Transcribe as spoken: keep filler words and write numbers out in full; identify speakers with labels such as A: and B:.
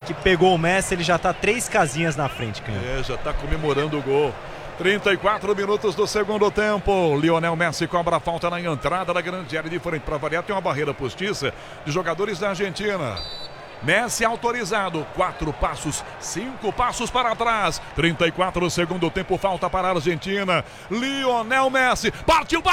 A: que pegou o Messi, ele já tá três casinhas na frente, cara.
B: É, já tá comemorando o gol. trinta e quatro minutos do segundo tempo. Lionel Messi cobra a falta na entrada da grande área de frente. Para variar, tem uma barreira postiça de jogadores da Argentina. Messi autorizado, quatro passos, cinco passos para trás. trinta e quatro segundo tempo, falta para a Argentina. Lionel Messi partiu.